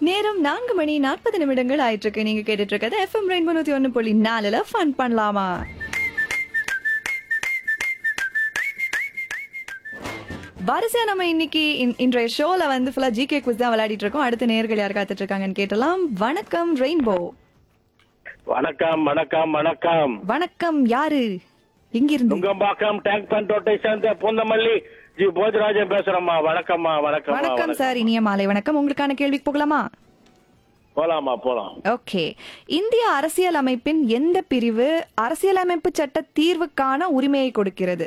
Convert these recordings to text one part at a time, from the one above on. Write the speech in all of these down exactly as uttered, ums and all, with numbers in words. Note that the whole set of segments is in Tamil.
நேரம் நான்கு மணி நாற்பது நிமிடங்கள் ஆயிட்டு இருக்கு. நீங்க கேட்டுட்டு இருக்கிறது எஃப்எம் ரெயின்போ நூத்தி ஒன்னு புள்ளி நாலுல ஃபன் பண்ணலாமா. வரிசையா நம்ம இன்னைக்கு இன்றைய ஷோல வந்து ஃபுல்லா ஜிகே குவிஸ் தான் விளையாடிட்டு இருக்கோம். அடுத்த நேயர்கள் யார் காத்துட்டு இருக்காங்கன்னு கேட்டலாம். வணக்கம் ரெயின்போ. வணக்கம் வணக்கம் வணக்கம் வணக்கம், யாரு எங்கிருந்து? நுங்கம்பாக்கம் டேங்க் பண்டோட்டை சேர்ந்த பூந்தமல்லி ஜி போஜராஜன் பேசுறேம்மா. வணக்கம்மா. வணக்கம் வணக்கம் சார், இனிய மாலை வணக்கம். உங்களுக்கான கேள்விக்கு போகலாமா? போலாமா போலாம். ஓகே. இந்திய அரசியல் அமைப்பின் எந்த பிரிவு அரசியலமைப்பு சட்ட தீர்வுக்கான உரிமையை கொடுக்கிறது?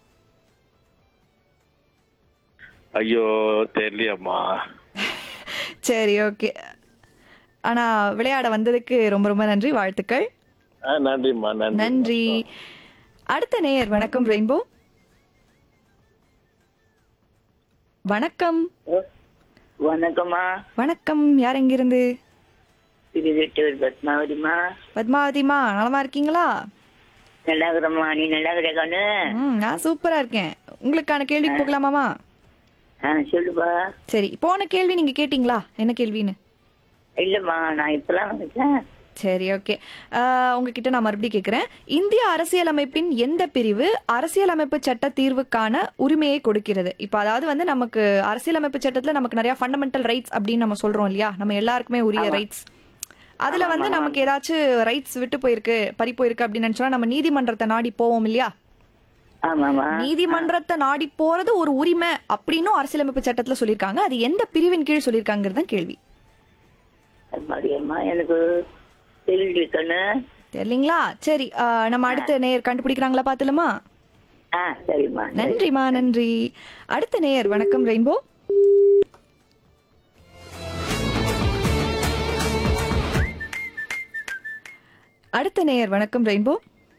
ஐயோ தெரியலையம்மா. சரி, ஓகே. ஆனா விளையாட வந்ததுக்கு ரொம்ப ரொம்ப நன்றி, வாழ்த்துக்கள். ஆ, நன்றிம்மா. நன்றி நன்றி. அடுத்த நேயர். வணக்கம் ரெயின்போ. வணக்கம். வணக்கம்மா. வணக்கம், யார் எங்கிருந்து? திருவெட்டூர் பத்மாவதிமா. பத்மாவதிமா, நலமா இருக்கீங்களா? நல்லா இருக்கிறம்மா. நீ நல்லா இருக்கிற? ம், நான் சூப்பரா இருக்கேன். உங்களுக்கான கேள்விக்கு போகலாமாமா? ஆ, சொல்லுப்பா. சரி, போன கேள்வி நீங்க கேட்டீங்களா என்ன கேள்வின்னு? இல்லம்மா, நான் இப்பெல்லாம் வந்துட்டேன். சரி, ஓகே. உங்ககிட்ட நான் மறுபடியும் கேட்கிறேன். இந்திய அரசியலமைப்பின் எந்த பிரிவு அரசியலமைப்பு சட்ட தீர்வுக்கான உரிமையை கொடுக்கிறது? இப்போ அதாவது வந்து நமக்கு அரசியலமைப்பு சட்டத்துல நமக்கு நிறைய ஃபண்டமெண்டல் ரைட்ஸ் அப்படின்னு நம்ம சொல்றோம் இல்லையா, நம்ம எல்லாருக்குமே உரிய ரைட்ஸ். அதுல வந்து நமக்கு ஏதாச்சும் ரைட்ஸ் விட்டு போயிருக்கு, பறி போயிருக்கு அப்படின்னு நினைச்சோம்னா நம்ம நீதிமன்றத்தை நாடி போவோம் இல்லையா? ஆமாமா. நீதிமன்றத்தை நாடி போறது ஒரு உரிமை அப்படின்னு அரசியலமைப்பு சட்டத்துல சொல்லியிருக்காங்க. அது எந்த பிரிவின் கீழ் சொல்லியிருக்காங்கிறது தான் கேள்வி. மரியம்மா, எனக்கு தெரியலன்னு தெரியலீங்களா? சரி, நம்ம அடுத்த நேயர் கண்டுபிடிக்கிறாங்களா பாத்துலமா? ஆ, சரிம்மா. நன்றிமா, நன்றி. அடுத்த நேயர். வணக்கம் ரெயின்போ. அடுத்த நேயர். வணக்கம் ரெயின்போ.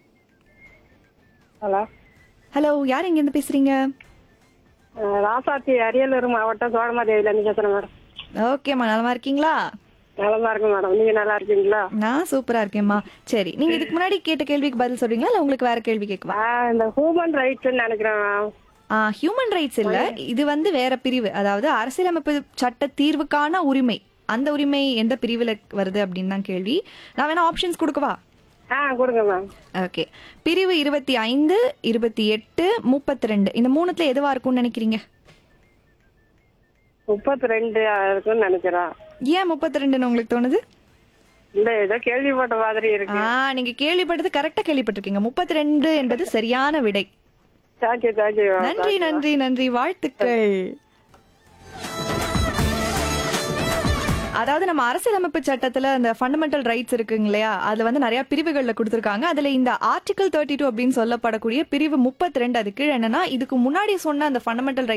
ஹலோ. ஹலோ, யார் எங்க இருந்து பேசுறீங்க? ராசாத்தி, அரியலூர் மாவட்டம் சோழமாதேவில இருந்து பேசுறேன் மேடம். ஓகேம்மா, நலமா இருக்கீங்களா? நலமா இருக்கு மேடம். நீங்க நல்லா இருக்கீங்களா? நான் சூப்பரா இருக்கேன்மா. சரி, நீங்க இதுக்கு முன்னாடி கேட்ட கேள்விக்கு பதில் சொல்றீங்களா இல்ல உங்களுக்கு வேற கேள்வி கேட்கவா? ஆஹ், இந்த ஹியூமன் ரைட்ஸ் நினைக்கிறேன். ஹியூமன் ரைட்ஸ் இல்ல, இது வந்து வேற பிரிவு. அதாவது அரசியலமைப்பு சட்ட தீர்வுக்கான உரிமை, அந்த உரிமை எந்த பிரிவுல வருது அப்படின்னு தான் கேள்வி. நான் வேணா ஆப்ஷன்ஸ் கொடுக்கவா? ஆ, கொடுங்க மேம். ஓகே. பிரிவு இருபத்தி ஐந்து, இருபத்தி எட்டு, முப்பத்தி ரெண்டு, இந்த மூணுத்துல எதுவா இருக்கும்னு நினைக்கிறீங்க? முப்பத்தி ரெண்டு இருக்குன்னு நினைக்கிறேன். ஏன் முப்பத்தி ரெண்டுன்னு உங்களுக்கு தோணுது? இல்ல, ஏதோ கேள்விப்பட்ட மாதிரி இருக்கு. ஆ, நீங்க கேள்விப்பட்டது கரெக்டா கேள்விப்பட்டிருக்கீங்க. முப்பத்தி ரெண்டு என்பது சரியான விடை. Thank you thank you. நன்றி நன்றி நன்றி, வாழ்த்துக்கள். அதாவது நம்ம அரசியலமைப்பு சட்டத்துல அந்த ஃபண்டமெண்டல் ரைட்ஸ் இருக்குங்க இல்லையா, அதுல வந்து நிறைய பிரிவுகள்ல கொடுத்திருக்காங்க. அதுல இந்த ஆர்டிகல் தேர்ட்டி டூ அப்படின்னு சொல்லப்படக்கூடிய பிரிவு முப்பத்தி ரெண்டு, அது கீழே என்னன்னா இதுக்கு முன்னாடி சொன்ன அந்த ஃபண்டமெண்டல்